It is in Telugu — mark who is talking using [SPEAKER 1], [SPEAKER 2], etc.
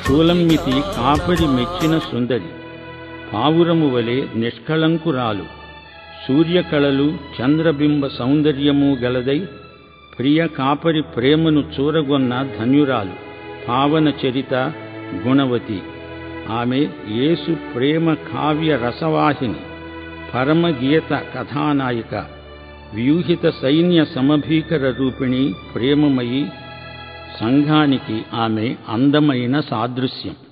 [SPEAKER 1] షూలమ్మితి కాపరి మెచ్చిన సుందరి, పావురము వలె నిష్కళంకురాలు, సూర్యకళలు చంద్రబింబ సౌందర్యము గలదై ప్రియ కాపరి ప్రేమను చూరగొన్న ధన్యురాలు, పావన చరిత గుణవతి. ఆమె యేసు ప్రేమ కావ్య రసవాహిని, పరమగీత కథానాయిక, వ్యూహిత సైన్య సమభీకర రూపిణి, ప్రేమమయి. సంఘానికి ఆమె అందమైన సాదృశ్యం.